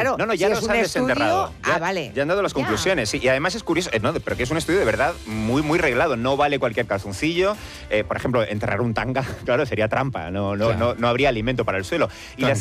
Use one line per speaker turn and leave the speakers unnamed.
claro.
No, ya
si
los
es
han
un
desenterrado.
estudio,
Ya, ya han dado las conclusiones, sí. Y además es curioso, no, pero que es un estudio de verdad muy, muy reglado. No vale cualquier calzoncillo. Por ejemplo, enterrar un tanga, claro, sería trampa. No habría alimento para el suelo. Y las